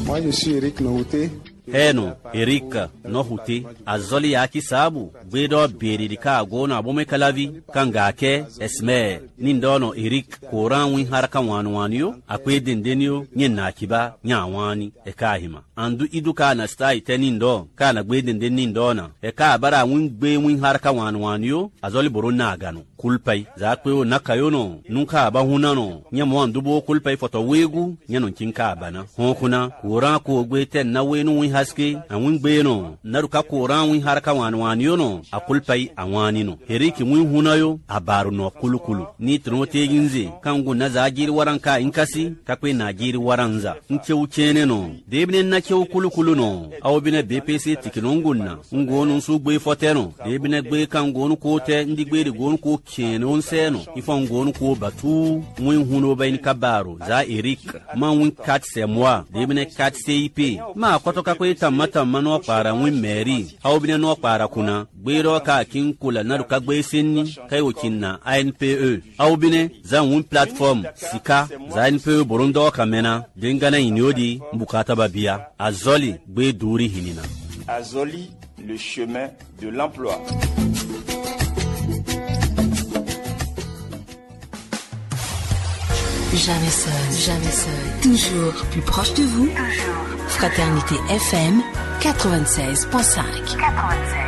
Moi, je suis Eric Nohouté. Heno, Erika, Nohute, Azoli Yaki Sabu, Bedo Beridika, Gona, Bome Kalavi, Kangake, Esme, Nindono, Erik, Koran Win Haraka Wanwanio, Akwe Dendenio, Nyenakiba, Nyawani, Ekahima. Andu Iduka na stai tenindo, Kana Gweden Denindona, Eka Bara Win Haraka Wanwanio, Azoli Borona Agano. Kulpai, Zakwe Nakayono, Nunka Bahunano, Nyamwan Dubo Kulpai Fotowegu, Nyanon Kinka Bana, Honkuna, Koran Ko Gweten Nawenu haske awun beno naruka koran win haraka wanwani yono akulpai awani no heriki win hunayo abaru no kulukulu ni tno teginze kangu na zagiri waranka inkasi kakwe na giri waranza nke uchene no debne na ke kulukulu no awbine BPC tikinongunna ngonu su gbe foteno debne gbe kangu no kote ndi gbe ri gonu ko kenon seno ifon gonu ko batu win huno bayin kabaru za erik man win kat semwa debne kat CIP ma kotoka mata mano para win meri awbine no para kuna gbero ka kinkula naruka gbe senni kai wokinna ANPE awbine za win platform sika za ANPE Burundo kamena dengana inyodi mbukata babia azoli gbe duri hinina Azoli le chemin de l'emploi. Jamais seul, toujours plus proche de vous. Fraternité FM 96.5.